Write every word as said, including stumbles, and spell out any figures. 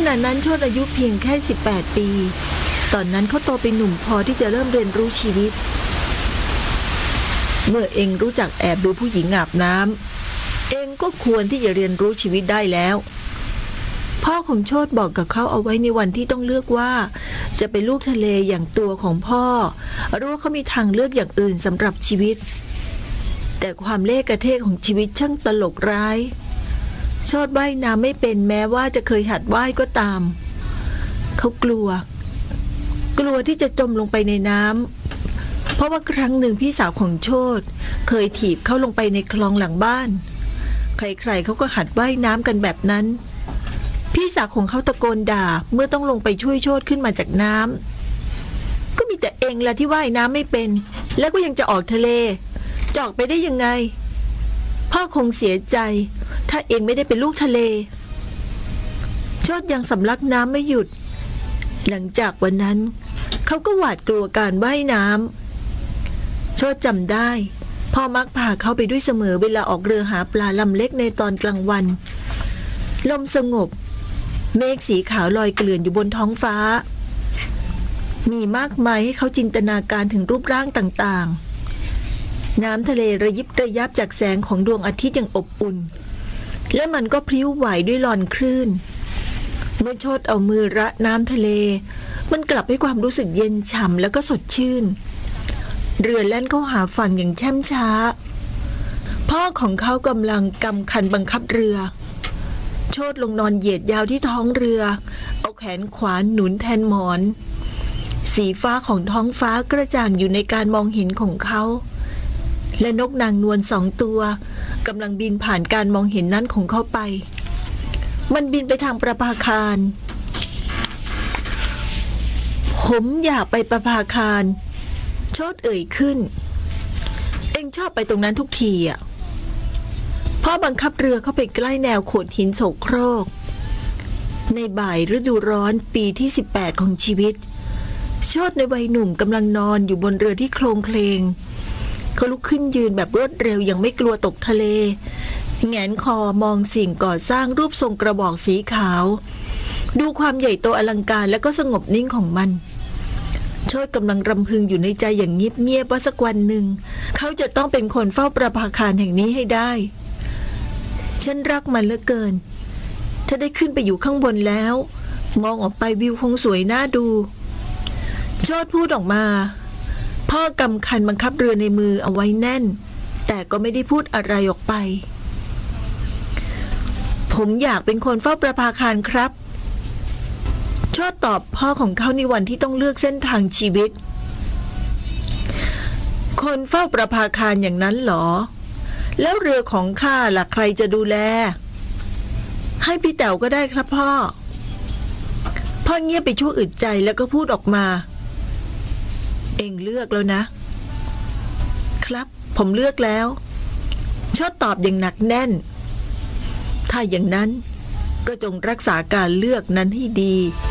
ณะนั้นโชติอายุเพียงแค่สิบแปดปีตอนนั้นเขาโตเป็นหนุ่มพอที่จะเริ่มเรียนรู้ชีวิตเมื่อเองรู้จักแอบดูผู้หญิงอาบน้ำเองก็ควรที่จะเรียนรู้ชีวิตได้แล้วพ่อของโชติบอกกับเขาเอาไว้ในวันที่ต้องเลือกว่าจะเป็นลูกทะเลอย่างตัวของพ่อรู้ว่าเขามีทางเลือกอย่างอื่นสำหรับชีวิตแต่ความเล่ห์กระเทศของชีวิตช่างตลกร้ายโชติว่ายน้ำไม่เป็นแม้ว่าจะเคยหัดว่ายก็ตามเขากลัวกลัวที่จะจมลงไปในน้ำเพราะว่าครั้งหนึ่งพี่สาวของโชติเคยถีบเขาลงไปในคลองหลังบ้านใครๆเขาก็หัดว่ายน้ำกันแบบนั้นพี่สาวของเขาตะโกนด่าเมื่อต้องลงไปช่วยโชติขึ้นมาจากน้ำก็มีแต่เองละที่ว่ายน้ำไม่เป็นแล้วก็ยังจะออกทะเลจะออกไปได้ยังไงพ่อคงเสียใจถ้าเองไม่ได้เป็นลูกทะเลโชติยังสำลักน้ำไม่หยุดหลังจากวันนั้นเขาก็หวาดกลัวการว่ายน้ำโชติจำได้พ่อมักพาเขาไปด้วยเสมอเวลาออกเรือหาปลาลำเล็กในตอนกลางวันลมสงบเมฆสีขาวลอยเกลื่อนอยู่บนท้องฟ้ามีมากมายให้เขาจินตนาการถึงรูปร่างต่างๆน้ำทะเลระยิบระยับจากแสงของดวงอาทิตย์อย่างอบอุ่นและมันก็พลิ้วไหวด้วยลอนคลื่นเมื่อโชติเอามือระน้ำทะเลมันกลับให้ความรู้สึกเย็นฉ่ำแล้วก็สดชื่นเรือแล่นเข้าหาฝั่งอย่างแช่มช้าพ่อของเขากำลังกำคันบังคับเรือโชติลงนอนเหยียดยาวที่ท้องเรือเอาแขนขวาหนุนแทนหมอนสีฟ้าของท้องฟ้ากระจ่างอยู่ในการมองเห็นของเขาและนกนางนวลสองตัวกำลังบินผ่านการมองเห็นนั้นของเขาไปมันบินไปทางประภาคารผมอยากไปประภาคารโชติเอ่ยขึ้นเอ็งชอบไปตรงนั้นทุกทีอ่ะพ่อบังคับเรือเข้าไปใกล้แนวโขดหินโสโครกในบ่ายฤดูร้อนปีที่สิบแปดของชีวิตโชติในวัยหนุ่มกำลังนอนอยู่บนเรือที่โคลงเคลงเขาลุกขึ้นยืนแบบรวดเร็วอย่างไม่กลัวตกทะเลแงนคอมองสิ่งก่อสร้างรูปทรงกระบอกสีขาวดูความใหญ่โตอลังการและก็สงบนิ่งของมันโชติกำลังรำพึงอยู่ในใจอย่างเงียบๆว่าสักวันหนึ่งเขาจะต้องเป็นคนเฝ้าประภาคารแห่งนี้ให้ได้ฉันรักมันเหลือเกินถ้าได้ขึ้นไปอยู่ข้างบนแล้วมองออกไปวิวคงสวยน่าดูโชติพูดออกมาพ่อกำคันบังคับเรือในมือเอาไว้แน่นแต่ก็ไม่ได้พูดอะไรออกไปผมอยากเป็นคนเฝ้าประภาคารครับโชติตอบพ่อของเขาในวันที่ต้องเลือกเส้นทางชีวิตคนเฝ้าประภาคารอย่างนั้นเหรอแล้วเรือของข้าล่ะใครจะดูแลให้พี่แต๋วก็ได้ครับพ่อพ่อเงียบไปชั่วอึดใจแล้วก็พูดออกมาเอ็งเลือกแล้วนะครับผมเลือกแล้วโชติตอบอย่างหนักแน่นถ้าอย่างนั้นก็จงรักษาการเลือกนั้นให้ดี